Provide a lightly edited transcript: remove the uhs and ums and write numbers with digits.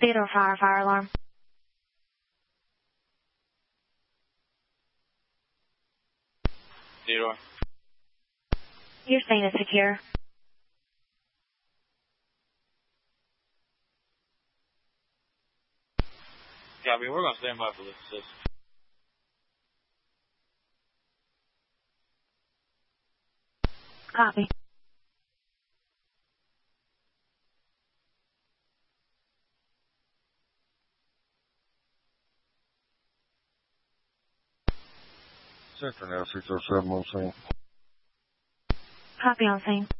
Theodore, fire alarm. Theodore. Your scene is secure. Copy, we're going to stand by for this assist. Copy. Sector now, 607 on scene. Copy on scene.